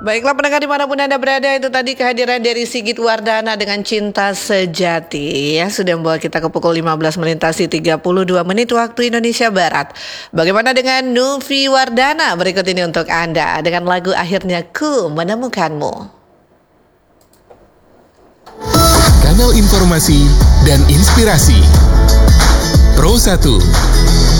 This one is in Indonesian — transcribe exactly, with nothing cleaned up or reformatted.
Baiklah pendengar dimanapun Anda berada, itu tadi kehadiran dari Sigit Wardana dengan Cinta Sejati ya, sudah membawa kita ke pukul lima belas melintasi tiga puluh dua menit waktu Indonesia Barat. Bagaimana dengan Nufi Wardana berikut ini untuk Anda dengan lagu Akhirnya Ku Menemukanmu. Kanal informasi dan inspirasi Pro satu.